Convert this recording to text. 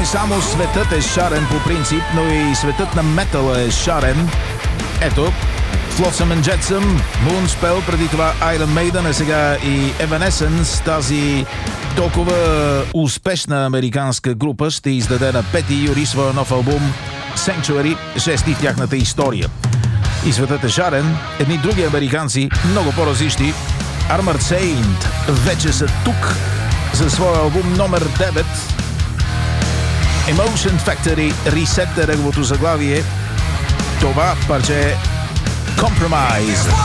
не само светът е шарен по принцип, но и светът на метала е шарен. Ето, Flotsam and Jetsam, Moonspell, преди това Iron Maiden, а сега и Evanescence, тази толкова успешна американска група ще издаде на 5 юли своя нов албум Sanctuary, 6 в тяхната история. И светът е шарен, едни други американци, много по-различни, Armored Saint, вече са тук за своя албум номер 9. Emotion Factory, Reset е неговото заглавие. Това парче е Compromise.